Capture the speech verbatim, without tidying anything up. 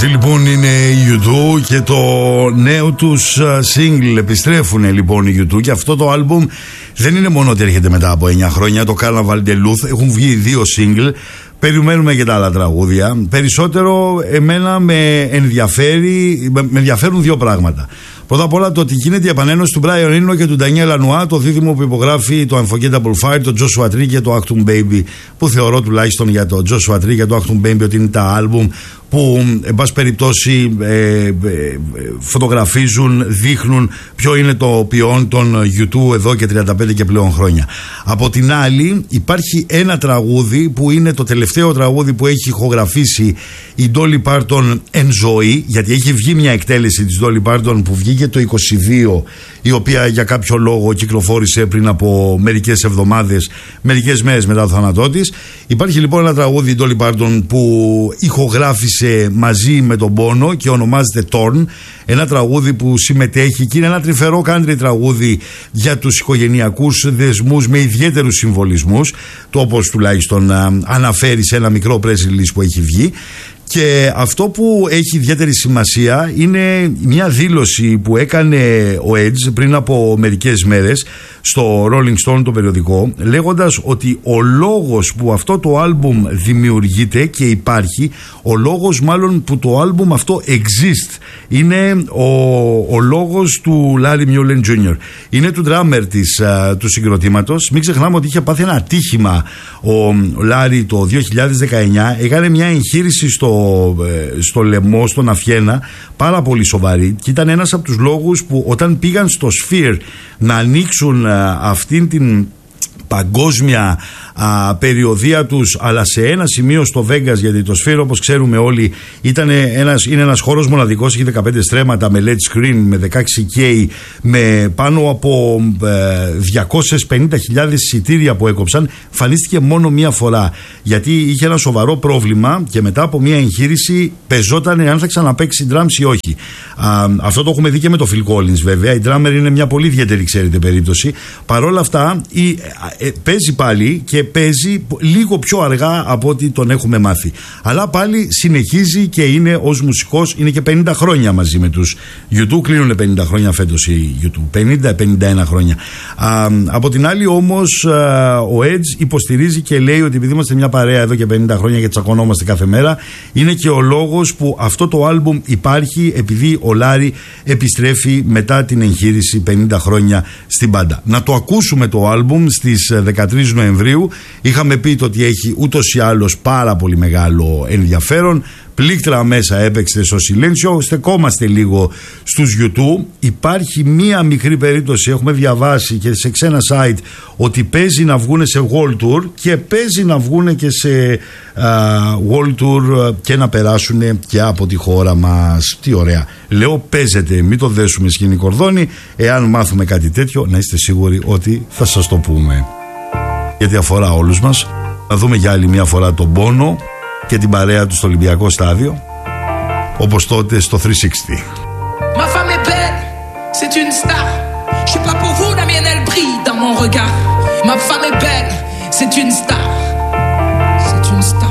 Αυτοί λοιπόν είναι οι γιου τού και το νέο τους single. Επιστρέφουν λοιπόν οι γιου τού και αυτό το άλμπουμ δεν είναι μόνο ότι έρχεται μετά από εννιά χρόνια. Το Carnaval de Luz, έχουν βγει δύο single. Περιμένουμε και τα άλλα τραγούδια. Περισσότερο εμένα με ενδιαφέρει, με ενδιαφέρουν δύο πράγματα. Πρώτα απ' όλα το ότι γίνεται η επανένωση του Brian Eno και του Daniel Lanois, το δίδυμο που υπογράφει το Unforgettable Fire, το Joshua Tree και το Achtung Baby, που θεωρώ τουλάχιστον για το Joshua Tree και το Achtung Baby ότι είναι τα άλμπουμ που εν πάση περιπτώσει ε, ε, φωτογραφίζουν, δείχνουν ποιο είναι το ποιόν των γιου τού εδώ και τριάντα πέντε και πλέον χρόνια. Από την άλλη υπάρχει ένα τραγούδι που είναι το τελευταίο τραγούδι που έχει ηχογραφήσει η Dolly Parton εν ζωή, γιατί έχει βγει μια εκτέλεση της Dolly Parton που βγήκε το είκοσι δύο, η οποία για κάποιο λόγο κυκλοφόρησε πριν από μερικές εβδομάδες, μερικές μέρες μετά το θάνατό της. Υπάρχει λοιπόν ένα τραγούδι η Dolly Parton που ηχογράφησε μαζί με τον Bono και ονομάζεται Torn, ένα τραγούδι που συμμετέχει και είναι ένα τρυφερό country τραγούδι για τους οικογενειακούς δεσμούς με ιδιαίτερους συμβολισμούς, το όπως τουλάχιστον α, αναφέρει σε ένα μικρό press release που έχει βγει. Και αυτό που έχει ιδιαίτερη σημασία είναι μια δήλωση που έκανε ο Edge πριν από μερικές μέρες στο Rolling Stone, το περιοδικό, λέγοντας ότι ο λόγος που αυτό το άλμπουμ δημιουργείται και υπάρχει, ο λόγος μάλλον που το άλμπουμ αυτό exist, είναι ο, ο λόγος του Larry Mullen τζούνιορ. Είναι του drummer της, α, του συγκροτήματος. Μην ξεχνάμε ότι είχε πάθει ένα ατύχημα ο Larry το δύο χιλιάδες δεκαεννιά. Έκανε μια εγχείρηση στο, στο λαιμό, στον Αφιένα, πάρα πολύ σοβαρή, και ήταν ένας από τους λόγους που όταν πήγαν στο Sphere να ανοίξουν α, αυτήν την παγκόσμια α, περιοδία τους, αλλά σε ένα σημείο στο Vegas, γιατί το Sphere όπως ξέρουμε όλοι ήταν ένας, είναι ένας χώρος μοναδικός, έχει δεκαπέντε στρέμματα με ελ ι ντι screen, με δεκαέξι κέι, με πάνω από ε, διακόσιες πενήντα χιλιάδες εισιτήρια που έκοψαν. Φανίστηκε μόνο μία φορά γιατί είχε ένα σοβαρό πρόβλημα και μετά από μία εγχείρηση πεζόταν αν θα ξαναπαίξει drums ή όχι. Α, αυτό το έχουμε δει και με το Phil Collins βέβαια. Η drummer είναι μια πολύ ιδιαίτερη, ξέρετε, περίπτωση. Παρ' όλα αυτά η, ε, παίζει πάλι και παίζει λίγο πιο αργά από ό,τι τον έχουμε μάθει. Αλλά πάλι συνεχίζει και είναι ως μουσικός, είναι και πενήντα χρόνια μαζί με τους γιου τού. Κλείνουν πενήντα χρόνια φέτος οι γιου τού. πενήντα πενήντα ένα χρόνια. Α, από την άλλη όμως α, ο Edge υποστηρίζει και λέει ότι επειδή είμαστε μια παρέα εδώ και πενήντα χρόνια και τσακωνόμαστε κάθε μέρα, είναι και ο λόγος που αυτό το άλμπουμ υπάρχει, επειδή ο Λάρι επιστρέφει μετά την εγχείρηση πενήντα χρόνια στην μπάντα. Να το ακούσουμε το άλμπουμ στις δεκατρείς Νοεμβρίου. Είχαμε πει το ότι έχει ούτως ή άλλως πάρα πολύ μεγάλο ενδιαφέρον. Πλήκτρα μέσα έπαιξε στο Silencio. Στεκόμαστε λίγο στους γιου τού. Υπάρχει μία μικρή περίπτωση, έχουμε διαβάσει και σε ξένα site, ότι παίζει να βγουν σε World Tour και παίζει να βγουν και σε uh, World Tour και να περάσουν και από τη χώρα μας. Τι ωραία. Λέω παίζεται, μην το δέσουμε σκηνή κορδόνι. Εάν μάθουμε κάτι τέτοιο, να είστε σίγουροι ότι θα σας το πούμε, γιατί αφορά όλους μας. Να δούμε για άλλη μια φορά τον Bono και την παρέα του στο Ολυμπιακό στάδιο, όπως τότε στο τριακόσια εξήντα. Ma femme est belle, c'est une star. Je sais pas pour vous, la mienne elle brille dans mon regard. Ma femme est belle, c'est une star.